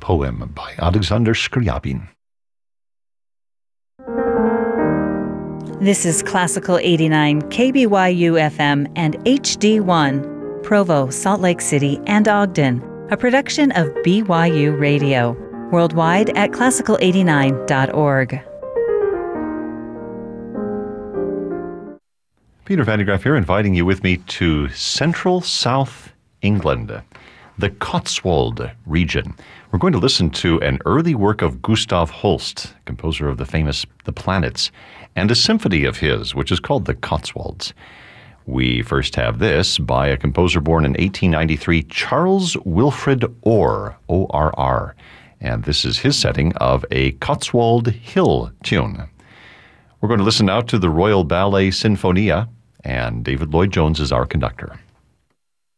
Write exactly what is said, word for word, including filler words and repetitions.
poem by Alexander Scriabin. This is Classical eighty-nine K B Y U F M and H D one, Provo, Salt Lake City, and Ogden, a production of B Y U Radio, worldwide at classical eighty-nine dot org. Peter Van de Graaff here, inviting you with me to central South England, the Cotswold region. We're going to listen to an early work of Gustav Holst, composer of the famous The Planets, and a symphony of his, which is called the Cotswolds. We first have this by a composer born in eighteen ninety-three, Charles Wilfred Orr, O R R, and this is his setting of a Cotswold Hill tune. We're going to listen now to the Royal Ballet Sinfonia, and David Lloyd-Jones is our conductor.